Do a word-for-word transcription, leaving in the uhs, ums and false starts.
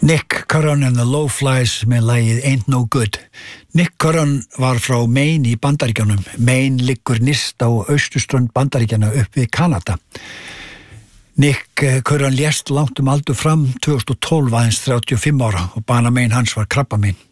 Nick Curran and the Low-Flies með lagið Ain't No Good. Nick Curran var frá Maine í Bandaríkjunum. Maine liggur nyrst á austurströnd Bandaríkjanna upp við Kanada. Nick Curran lést langt um aldur fram tvö þúsund og tólf aðeins þrjátíu og fimm ára og banamein hans var krabbamein.